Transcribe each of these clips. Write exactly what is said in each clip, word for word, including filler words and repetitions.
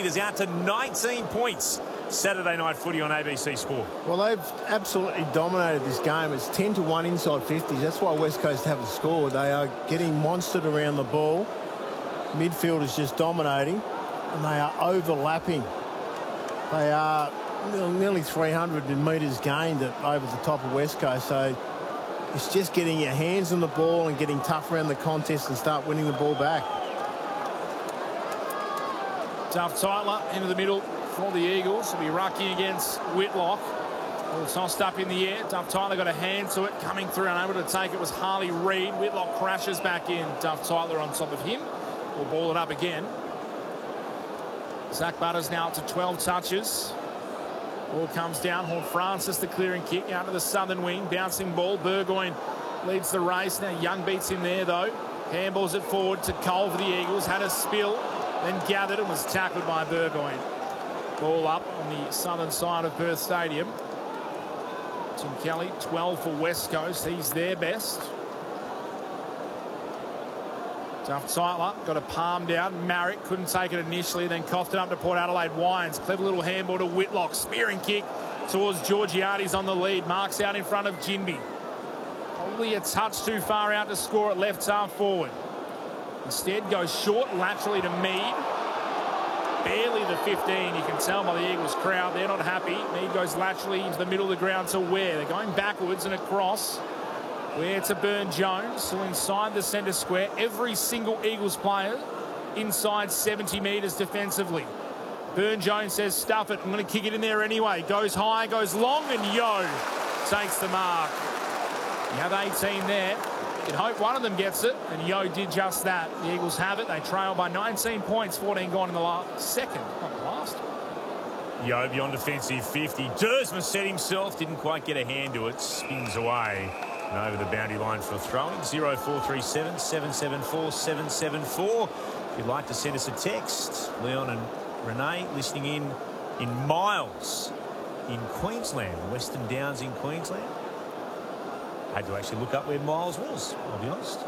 metres out to nineteen points. Saturday night footy on A B C Sport. Well, they've absolutely dominated this game. It's ten to one inside fifties. That's why West Coast haven't scored. They are getting monstered around the ball. Midfield is just dominating, and they are overlapping. They are nearly three hundred metres gained over the top of West Coast. So it's just getting your hands on the ball and getting tough around the contest and start winning the ball back. Duff Tyler into the middle for the Eagles. Will be rucking against Whitlock. All tossed up in the air. Duff Tyler got a hand to it. Coming through, unable to take it was Harley Reid. Whitlock crashes back in. Duff Tyler on top of him. We'll ball it up again. Zach Butters now up to twelve touches. Ball comes down. Horne-Francis, the clearing kick out to the southern wing. Bouncing ball. Burgoyne leads the race. Now Young beats in there though. Handballs it forward to Cole for the Eagles. Had a spill. Then gathered and was tackled by Burgoyne. Ball up on the southern side of Perth Stadium. Tim Kelly, twelve for West Coast. He's their best. Duff Tyler got a palm down. Marrick couldn't take it initially, then coughed it up to Port Adelaide Wines. Clever little handball to Whitlock. Spearing kick towards Georgiades on the lead. Marks out in front of Ginby. Probably a touch too far out to score at left half forward. Instead goes short laterally to Mead. Barely the fifteen. You can tell by the Eagles crowd they're not happy. Mead goes laterally into the middle of the ground to Ware. They're going backwards and across. Ware to Byrne-Jones. So inside the centre square. Every single Eagles player inside seventy metres defensively. Byrne-Jones says stuff it. I'm going to kick it in there anyway. Goes high, goes long, and Yo takes the mark. You have eighteen there. You'd hope one of them gets it, and Yo did just that. The Eagles have it. They trail by nineteen points, fourteen gone in the last second, not the last. Yo beyond defensive fifty. Dersma set himself, didn't quite get a hand to it, spins away and over the boundary line for throwing. zero four three seven, seven seven four, seven seven four. If you'd like to send us a text, Leon and Renee listening in in Miles in Queensland, Western Downs in Queensland. I had to actually look up where Miles was, I'll be honest.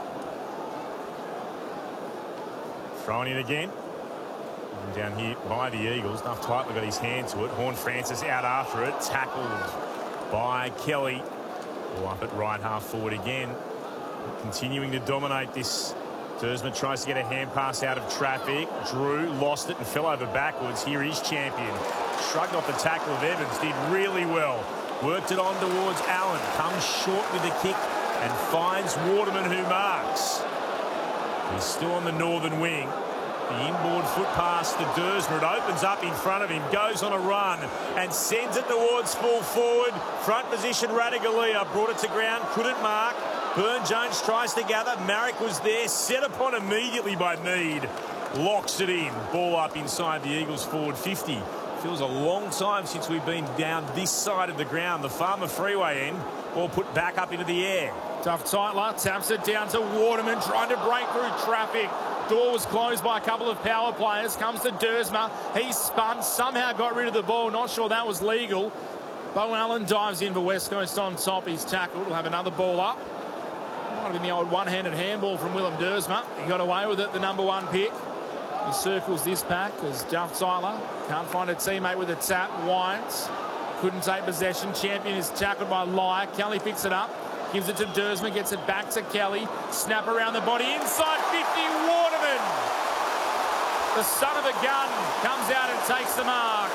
Thrown in again. And down here by the Eagles. Duff Tyler got his hand to it. Horne-Francis out after it. Tackled by Kelly. All up at right half forward again. Continuing to dominate this. Dersma tries to get a hand pass out of traffic. Drew lost it and fell over backwards. Here is champion. Shrugged off the tackle of Evans. Did really well. Worked it on towards Allen. Comes short with the kick and finds Waterman, who marks. He's still on the northern wing. The inboard foot pass to Dersma. It opens up in front of him. Goes on a run and sends it towards full forward. Front position, Ratugolea. Brought it to ground. Couldn't mark. Byrne-Jones tries to gather. Marrick was there. Set upon immediately by Mead. Locks it in. Ball up inside the Eagles forward fifty. Feels a long time since we've been down this side of the ground. The Farmer Freeway end. Ball put back up into the air. Duff Tyler taps it down to Waterman, trying to break through traffic. Door was closed by a couple of power players. Comes to Dersma. He spun, somehow got rid of the ball. Not sure that was legal. Bo Allen dives in for West Coast on top. He's tackled. We'll have another ball up. Might have been the old one-handed handball from Willem Dersma. He got away with it, the number one pick. He circles this pack as Duff Tyler can't find a teammate with a tap. Wines couldn't take possession. Champion is tackled by Lyer. Kelly picks it up, gives it to Dersma, gets it back to Kelly. Snap around the body, inside fifty, Waterman. The son of a gun comes out and takes the mark.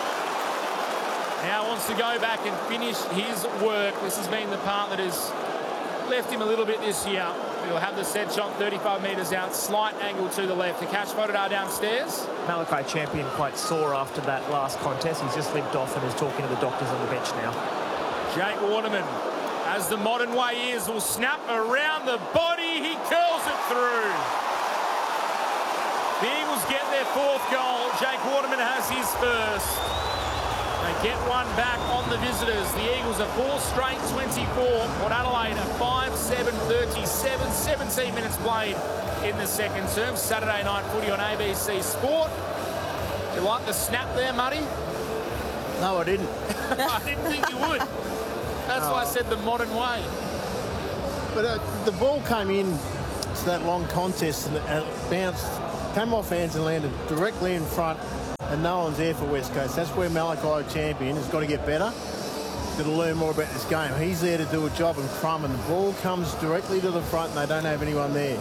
Now wants to go back and finish his work. This has been the part that has left him a little bit this year. He'll have the set shot thirty-five metres out, slight angle to the left. The catch photo downstairs. Malachi Champion quite sore after that last contest. He's just limped off and is talking to the doctors on the bench now. Jake Waterman, as the modern way is, will snap around the body. He curls it through. The Eagles get their fourth goal. Jake Waterman has his first. They get one back on the visitors. The Eagles are four straight twenty-four. Port Adelaide are five seven thirty-seven. seventeen minutes played in the second term. Saturday night footy on A B C Sport. You like the snap there, Muddy? No, I didn't. I didn't think you would. That's Oh. why I said the modern way. But uh, the ball came in to that long contest and it bounced, came off hands and landed directly in front and no one's there for West Coast. That's where Malachi, champion, has got to get better. Got to learn more about this game. He's there to do a job, and Crum, and the ball comes directly to the front, and they don't have anyone there.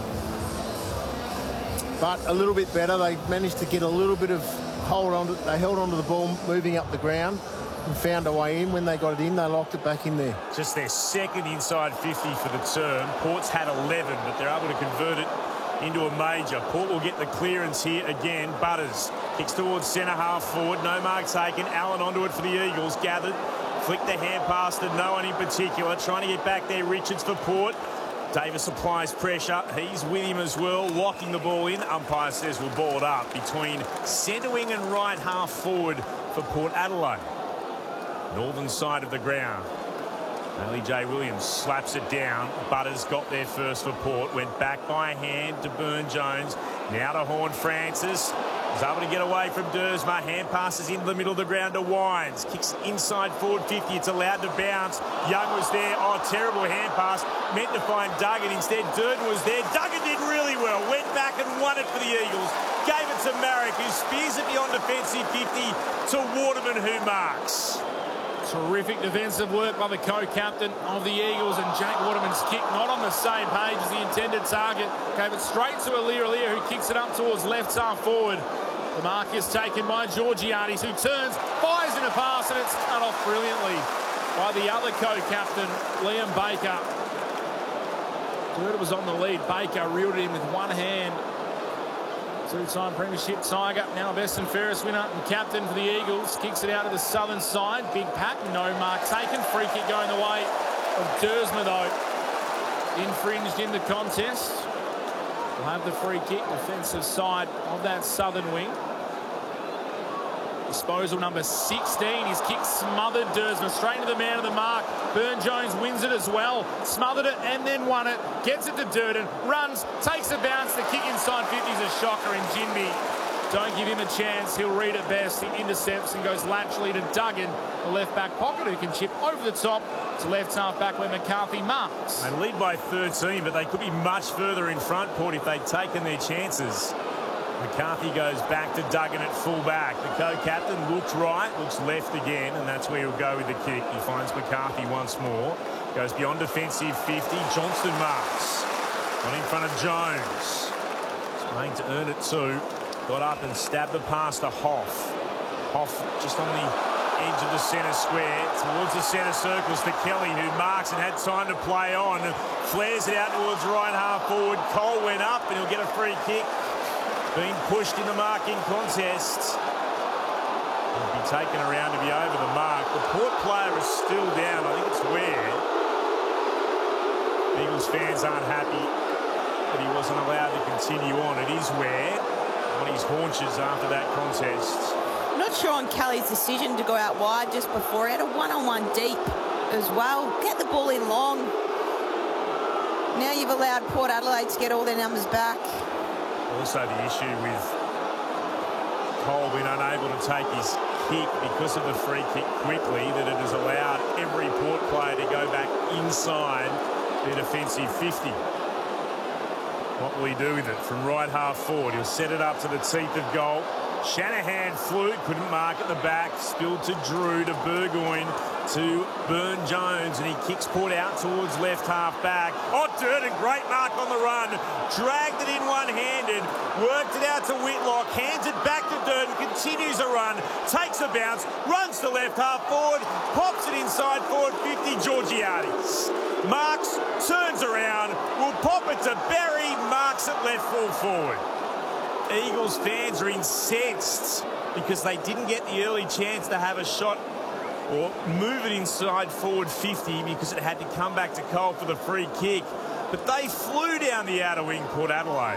But a little bit better. They managed to get a little bit of hold on. To, they held on to the ball moving up the ground and found a way in. When they got it in, they locked it back in there. Just their second inside fifty for the term. Port's had eleven, but they're able to convert it into a major. Port will get the clearance here again. Butters kicks towards centre half forward. No mark taken. Allen onto it for the Eagles. Gathered. Flicked the hand pass to no one in particular. Trying to get back there. Richards for Port. Davis applies pressure. He's with him as well. Locking the ball in. Umpire says we'll ball it up between centre wing and right half forward for Port Adelaide. Northern side of the ground. Bailey J. Williams slaps it down. Butters got there first for Port. Went back by hand to Burne-Jones. Now to Horne-Francis. Was able to get away from Dersma. Hand passes into the middle of the ground to Wines. Kicks inside forward fifty. It's allowed to bounce. Young was there. Oh, terrible hand pass. Meant to find Duggan. Instead, Durden was there. Duggan did really well. Went back and won it for the Eagles. Gave it to Marrick, who spears it beyond defensive fifty to Waterman, who marks. Terrific defensive work by the co-captain of the Eagles, and Jake Waterman's kick not on the same page as the intended target. Gave it straight to Alir Alir, who kicks it up towards left half forward. The mark is taken by Georgiades, who turns, fires in a pass, and it's cut off brilliantly by the other co-captain, Liam Baker. Durden was on the lead. Baker reeled it in with one hand. Two-time premiership Tiger, now best and fairest winner and captain for the Eagles. Kicks it out to the southern side. Big pack, no mark taken. Free kick going the way of Dersma, though. Infringed in the contest. We'll have the free kick, defensive side of that southern wing. Disposal number sixteen. His kick smothered Dersma straight into the man of the mark. Burne-Jones wins it as well. Smothered it and then won it. Gets it to Durden. Runs. Takes a bounce. The kick inside fifty is a shocker. And Jinby, don't give him a chance. He'll read it best. He intercepts and goes laterally to Duggan, the left back pocket, who can chip over the top to left half back where McCarthy marks. They lead by thirteen, but they could be much further in front, Port, if they'd taken their chances. McCarthy goes back to Duggan at full-back. The co-captain looks right, looks left again, and that's where he'll go with the kick. He finds McCarthy once more. Goes beyond defensive fifty. Johnston marks. On in front of Jones. Trying to earn it too. Got up and stabbed the pass to Hoff. Hoff just on the edge of the centre square. Towards the centre circles to Kelly, who marks and had time to play on. Flares it out towards right half forward. Cole went up and he'll get a free kick. Being pushed in the marking contest. He'll be taken around to be over the mark. The Port player is still down. I think it's Ware. Eagles fans aren't happy that he wasn't allowed to continue on. It is Ware on his haunches after that contest. Not sure on Kelly's decision to go out wide just before. He had a one-on-one deep as well. Get the ball in long. Now you've allowed Port Adelaide to get all their numbers back. Also the issue with Cole being unable to take his kick because of the free kick quickly, that it has allowed every Port player to go back inside their defensive fifty. What will he do with it? From right half forward, he'll set it up to the teeth of goal. Shanahan flew, couldn't mark at the back, spilled to Drew, to Burgoyne, to Burne-Jones, and he kicks Port out towards left half back. Oh, Durden, great mark on the run. Dragged it in one-handed, worked it out to Whitlock, hands it back to Durden, continues a run, takes a bounce, runs to left half forward, pops it inside forward fifty, Georgiades. Marks, turns around, will pop it to Berry, marks it left full forward. Eagles fans are incensed because they didn't get the early chance to have a shot or move it inside forward fifty because it had to come back to Cole for the free kick. But they flew down the outer wing, Port Adelaide.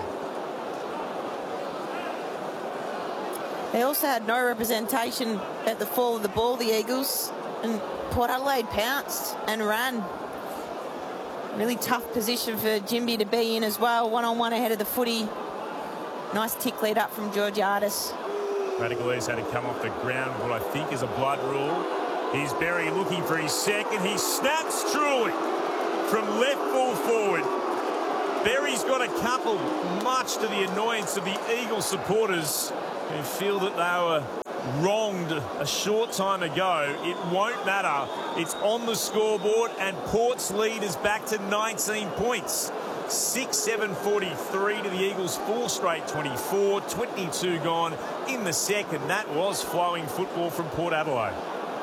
They also had no representation at the fall of the ball, the Eagles, and Port Adelaide pounced and ran. Really tough position for Jinby to be in as well. One-on-one ahead of the footy. Nice tick lead up from Georgiades. Radagales had to come off the ground, what I think is a blood rule. Here's Berry looking for his second. He snaps truly from left full forward. Berry's got a couple, much to the annoyance of the Eagles supporters who feel that they were wronged a short time ago. It won't matter. It's on the scoreboard, and Port's lead is back to nineteen points. six seven forty-three to the Eagles, four straight twenty-four, twenty-two gone in the second. That was flowing football from Port Adelaide.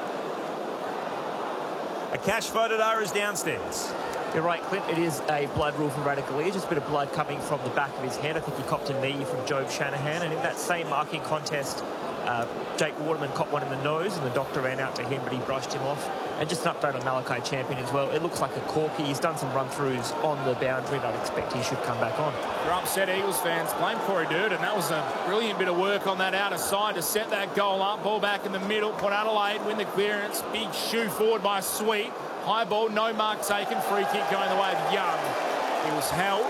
A cash voted R is downstairs. You're right, Clint. It is a blood rule from Radicalier. Just a bit of blood coming from the back of his head. I think he copped a knee from Job Shanahan. And in that same marking contest, uh, Jake Waterman copped one in the nose, and the doctor ran out to him, but he brushed him off. And just an update on Malachi Champion as well. It looks like a corky. He's done some run-throughs on the boundary, and I'd expect he should come back on. You're upset, Eagles fans. Blame Corey Durden. That was a brilliant bit of work on that outer side to set that goal up. Ball back in the middle. Port Adelaide win the clearance. Big shoe forward by Sweet. High ball, no mark taken. Free kick going the way of Young. He was held.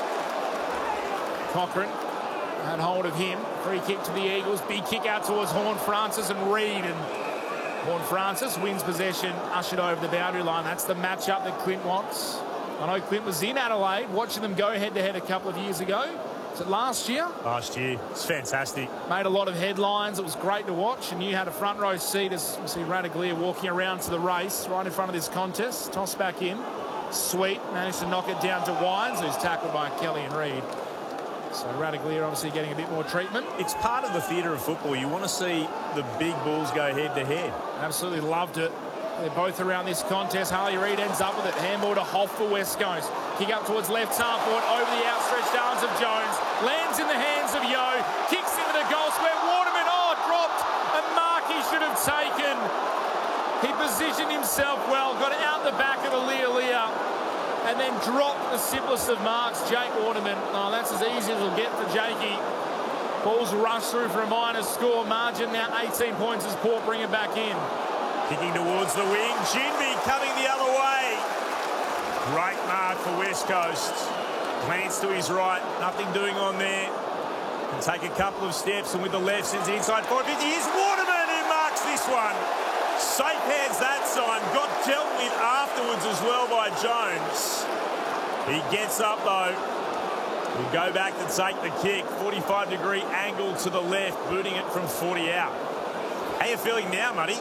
Cochrane had hold of him. Free kick to the Eagles. Big kick out towards Horne-Francis and Reid. And Horne-Francis wins possession, ushered over the boundary line. That's the matchup that Clint wants. I know Clint was in Adelaide watching them go head-to-head a couple of years ago. Was it last year? Last year. It's fantastic. Made a lot of headlines. It was great to watch, and you had a front row seat as you see Radicalier walking around to the race right in front of this contest. Toss back in. Sweet managed to knock it down to Wines, who's tackled by Kelly and Reid. So Radicalier obviously getting a bit more treatment. It's part of the theatre of football. You want to see the big bulls go head-to-head. Absolutely loved it. They're both around this contest. Harley Reid ends up with it. Handball to Hoff for West Coast. Kick up towards left half forward over the outstretched arms of Jones. Lands in the hands of Yo. Kicks into the goal square. Waterman, oh, dropped a mark he should have taken. He positioned himself well, got out the back of the Lear-Lear, and then dropped the simplest of marks, Jake Waterman. Oh, that's as easy as it'll get for Jakey. Ball's rushed through for a minor score. Margin now eighteen points as Port bring it back in. Kicking towards the wing. Jinby coming the other way. Great mark for West Coast. Plants to his right. Nothing doing on there. Can take a couple of steps, and with the left sends it inside four fifty. Here's Waterman who marks this one. Safe hands that time. Got dealt with afterwards as well by Jones. He gets up though. Will go back to take the kick. forty-five degree angle to the left, booting it from forty out. How you feeling now, Muddy?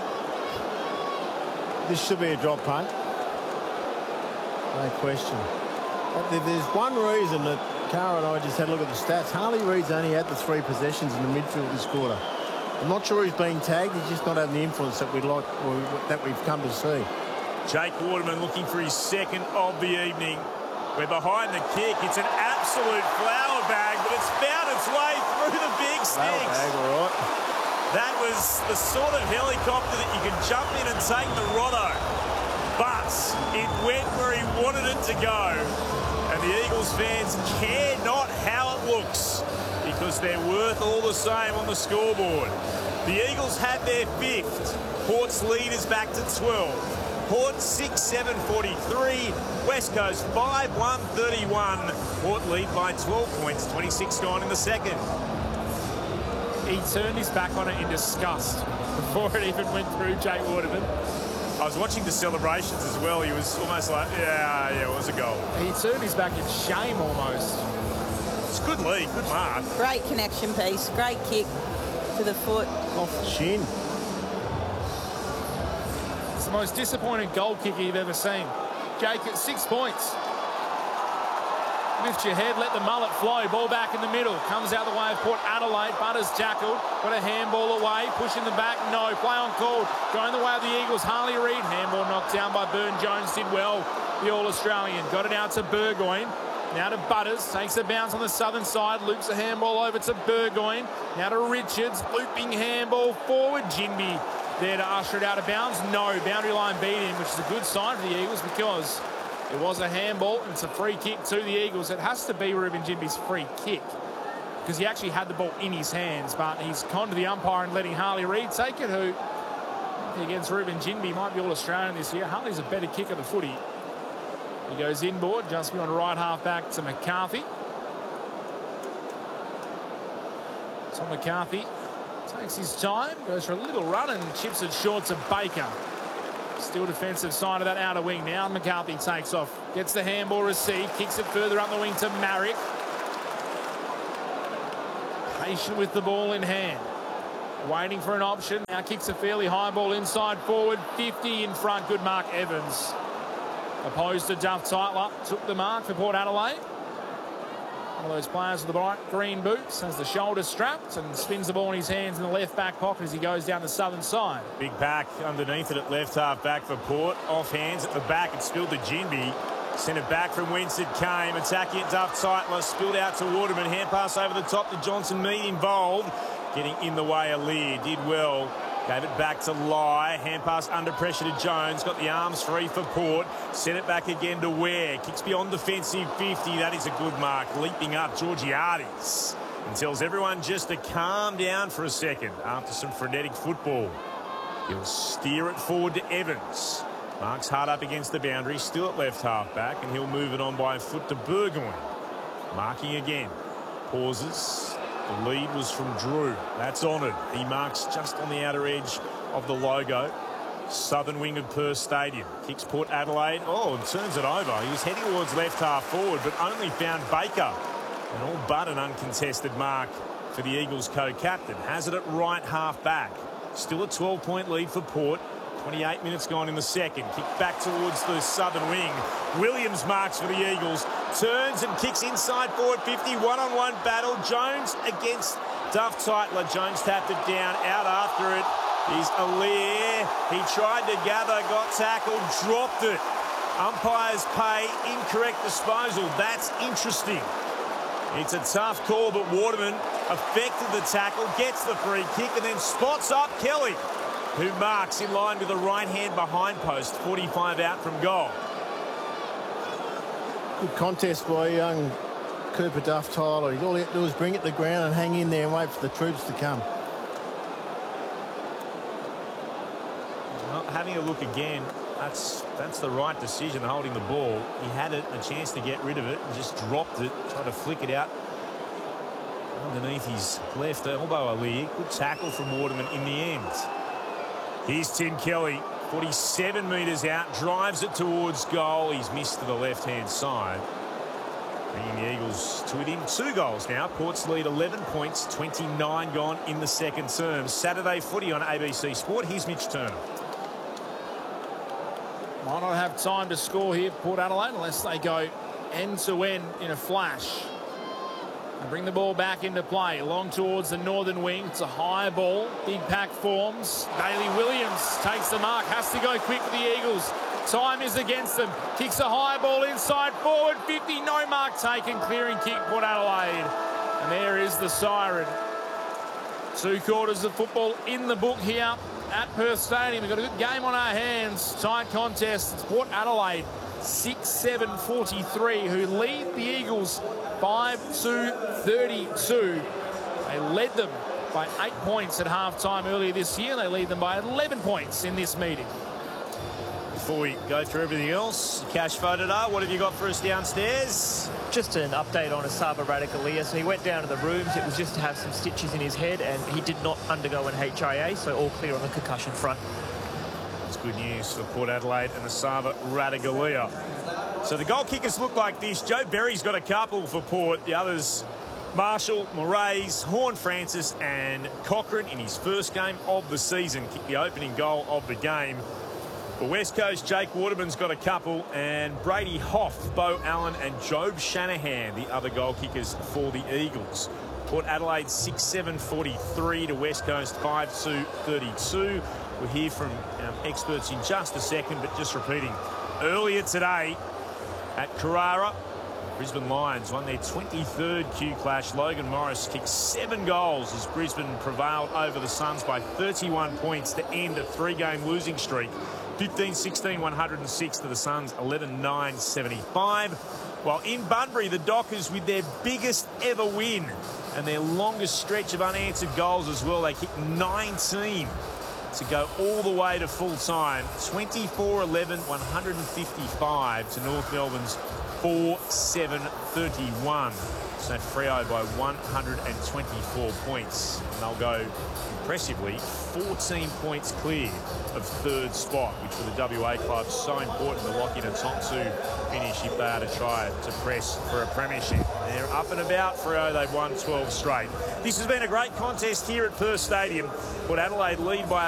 This should be a drop punt. No question. But there's one reason that Cara and I just had a look at the stats. Harley Reid's only had the three possessions in the midfield this quarter. I'm not sure he's being tagged. He's just not having the influence that we'd like, or that we've come to see. Jake Waterman looking for his second of the evening. We're behind the kick. It's an absolute flower bag, but it's found its way through the big Flower sticks. bag, all right. That was the sort of helicopter that you can jump in and take the Rotto. But it went where he wanted it to go. And the Eagles fans care not how it looks, because they're worth all the same on the scoreboard. The Eagles had their fifth. Port's lead is back to twelve. Port six seven forty-three. West Coast five one thirty-one. Port lead by twelve points. twenty-six gone in the second. He turned his back on it in disgust before it even went through Jake Waterman. I was watching the celebrations as well. He was almost like, yeah, yeah, it was a goal. He turned his back in shame almost. It's good lead, good mark. Great connection piece. Great kick to the foot. Off the shin. It's the most disappointing goal kick you've ever seen. Jake at six points. Lift your head, let the mullet flow. Ball back in the middle. Comes out the way of Port Adelaide. Butters tackled. Got a handball away. Pushing the back. No. Play on call. Going the way of the Eagles. Harley Reid. Handball knocked down by Burne-Jones. Did well. The All-Australian. Got it out to Burgoyne. Now to Butters. Takes a bounce on the southern side. Loops the handball over to Burgoyne. Now to Richards. Looping handball forward. Jinby there to usher it out of bounds. No. Boundary line beat him, which is a good sign for the Eagles because it was a handball, and it's a free kick to the Eagles. It has to be Ruben Jinby's free kick because he actually had the ball in his hands, but he's conned to the umpire and letting Harley Reid take it, who against Ruben Jinby might be All-Australian this year. Harley's a better kicker of the footy. He goes inboard, just beyond right half back to McCarthy. So McCarthy takes his time, goes for a little run and chips it short to Baker. Still defensive side of that outer wing now. McCarthy takes off. Gets the handball received. Kicks it further up the wing to Marrick. Patient with the ball in hand. waiting for an option. Now kicks a fairly high ball inside forward. fifty in front. Good mark, Evans. Opposed to Duff Tytler. Took the mark for Port Adelaide. One of those players with the bright green boots has the shoulder strapped and spins the ball in his hands in the left back pocket as he goes down the southern side. Big pack underneath it at left half back for Port. Off hands at the back. It's spilled to Ginbey. Sent it back from whence it came. Attacking it, Duff Tytler. Spilled out to Waterman. Hand pass over the top to Johnson. Mead involved. Getting in the way of Lear. Did well. Gave it back to Lai. Hand pass under pressure to Jones. Got the arms free for Port. Sent it back again to Ware. Kicks beyond defensive fifty. That is a good mark. Leaping up Georgiades. And tells everyone just to calm down for a second after some frenetic football. He'll steer it forward to Evans. Marks hard up against the boundary. Still at left half back. And he'll move it on by foot to Burgoyne. Marking again. Pauses. The lead was from Drew. That's honoured. He marks just on the outer edge of the logo. Southern wing of Perth Stadium. Kicks Port Adelaide. Oh, and turns it over. He was heading towards left half forward, but only found Baker. And all but an uncontested mark for the Eagles co-captain. Has it at right half back. Still a twelve point lead for Port. twenty-eight minutes gone in the second. Kick back towards the southern wing. Williams marks for the Eagles. Turns and kicks inside forward fifty. One-on-one battle. Jones against Duff Tytler. Jones tapped it down. Out after it is Alier. He tried to gather, got tackled, dropped it. Umpires pay incorrect disposal. That's interesting. It's a tough call, but Waterman affected the tackle, gets the free kick, and then spots up Kelly, who marks in line with the right hand behind post. forty-five out from goal. Good contest by young Cooper Duff Tyler. All he had to do was bring it to the ground and hang in there and wait for the troops to come. Well, having a look again, that's that's the right decision, holding the ball. He had it, a chance to get rid of it, and just dropped it, tried to flick it out underneath his left elbow. Ali. Good tackle from Waterman in the end. Here's Tim Kelly, forty-seven metres out, drives it towards goal. He's missed to the left-hand side. Bringing the Eagles to within two goals now. Port's lead eleven points, twenty-nine gone in the second term. Saturday footy on A B C Sport. Here's Mitch Turner. Might not have time to score here, Port Adelaide, unless they go end-to-end in a flash. And bring the ball back into play. Long towards the northern wing. It's a high ball. Big pack forms. Bailey Williams takes the mark. Has to go quick for the Eagles. Time is against them. Kicks a high ball inside forward. fifty. No mark taken. Clearing kick, Port Adelaide. And there is the siren. Two quarters of football in the book here at Perth Stadium. We've got a good game on our hands. Tight contest. It's Port Adelaide six seven forty-three who lead the Eagles five two thirty-two. They led them by eight points at half-time earlier this year. They lead them by eleven points in this meeting. Before we go through everything else, Cash Fodder, what have you got for us downstairs? Just an update on Asaba Radicalea. So he went down to the rooms. It was just to have some stitches in his head, and he did not undergo an H I A, so all clear on the concussion front. That's good news for Port Adelaide and Asaba Radicalea. So the goal kickers look like this. Joe Berry's got a couple for Port. The others, Marshall, Moraes, Horne-Francis and Cochrane in his first game of the season kicked the opening goal of the game. For West Coast, Jake Waterman's got a couple, and Brady Hoff, Bo Allen and Job Shanahan, the other goal kickers for the Eagles. Port Adelaide six seven forty-three to West Coast five two thirty-two. We'll hear from um, experts in just a second, but just repeating, earlier today at Carrara, Brisbane Lions won their twenty-third Q Clash. Logan Morris kicked seven goals as Brisbane prevailed over the Suns by thirty-one points to end a three-game losing streak. fifteen sixteen one oh six to the Suns, eleven nine seventy-five. While in Bunbury, the Dockers with their biggest ever win and their longest stretch of unanswered goals as well. They kicked nineteen to go all the way to full time. twenty-four eleven one fifty-five to North Melbourne's four seven thirty-one. So Freo by one hundred twenty-four points. And they'll go impressively fourteen points clear of third spot, which for the W A club so important to lock in a top two finish if they are to try to press for a premiership. They're up and about Freo. They've won twelve straight. This has been a great contest here at Perth Stadium. Port Adelaide lead by